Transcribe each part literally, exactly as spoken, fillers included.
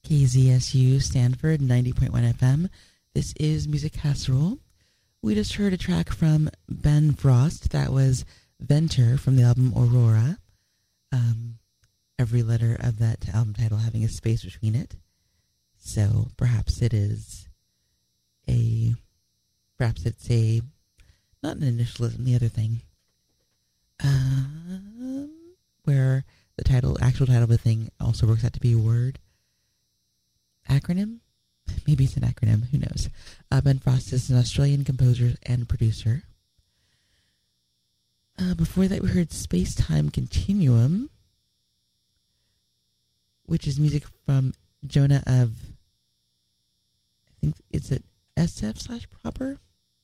K Z S U Stanford ninety point one F M. This is Music Casserole. We just heard a track from Ben Frost. That was Venter from the album Aurora. Um, every letter of that album title having a space between it. So perhaps it is a, perhaps it's a, not an initialism, the other thing. Um, where the title, actual title of the thing also works out to be a word. Acronym? Maybe it's an acronym. Who knows? Uh, Ben Frost is an Australian composer and producer. Uh, before that, we heard Space Time Continuum, which is music from Jonah of, I think it's at S F slash proper.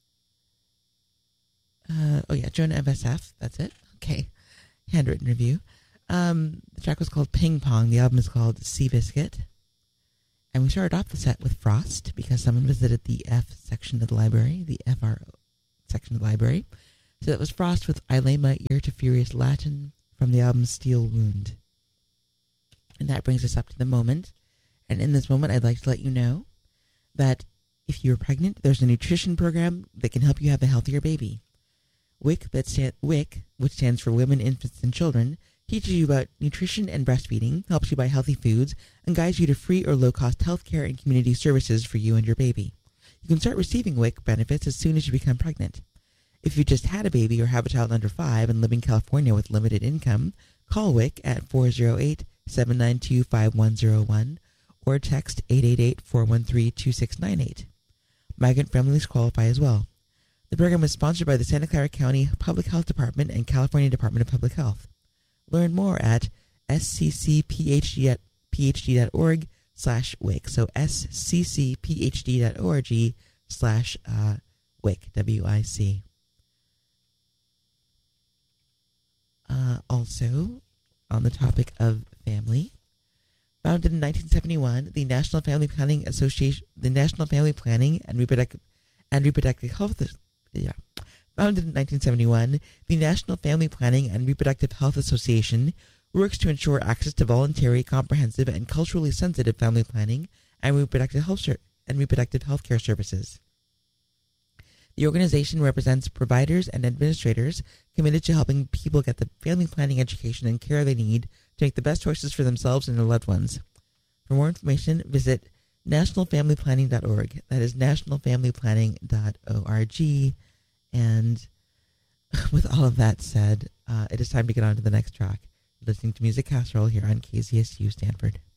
Uh, oh yeah, Jonah of S F. That's it. Okay. Handwritten review. Um, the track was called Ping Pong. The album is called Seabiscuit. And we started off the set with Frost because someone visited the F section of the library, the F R section of the library. So that was Frost with I Lay My Ear to Furious Latin from the album Steel Wound. And that brings us up to the moment. And in this moment, I'd like to let you know that if you're pregnant, there's a nutrition program that can help you have a healthier baby. W I C, that stand, W I C, which stands for Women, Infants, and Children, teaches you about nutrition and breastfeeding, helps you buy healthy foods, and guides you to free or low-cost healthcare and community services for you and your baby. You can start receiving W I C benefits as soon as you become pregnant. If you just had a baby or have a child under five and live in California with limited income, call W I C at four oh eight, seven nine two, five one oh one or text eight eight eight, four one three, two six nine eight. Migrant families qualify as well. The program is sponsored by the Santa Clara County Public Health Department and California Department of Public Health. Learn more at sccphd.org slash WIC. So sccphd.org slash uh, WIC, W I C. Uh, also, on the topic of family, founded in nineteen seventy-one, the National Family Planning Association, the National Family Planning and Reproductive and Reproductive Health, yeah, founded in nineteen seventy-one, the National Family Planning and Reproductive Health Association works to ensure access to voluntary, comprehensive, and culturally sensitive family planning and reproductive health ser- and reproductive health care services. The organization represents providers and administrators committed to helping people get the family planning education and care they need to make the best choices for themselves and their loved ones. For more information, visit national family planning dot org. That is national family planning dot org. And with all of that said, uh, it is time to get on to the next track. Listening to Music Casserole here on K Z S U Stanford.